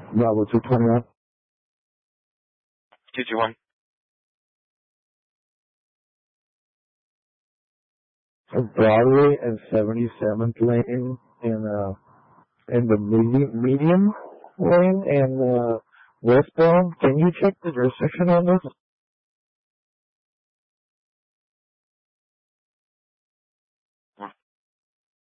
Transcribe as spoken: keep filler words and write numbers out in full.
Bravo two twenty-one. two two one. Broadway and seventy-seventh lane in uh in the medium medium lane and uh westbound. Can you check the intersection on this?